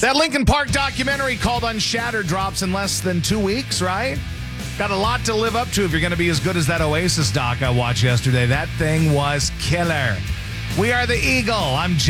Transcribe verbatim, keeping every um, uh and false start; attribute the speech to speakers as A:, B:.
A: That Linkin Park documentary called Unshattered drops in less than two weeks, right? Got a lot to live up to if you're going to be as good as that Oasis doc I watched yesterday. That thing was killer. We are the Eagle. I'm Jay.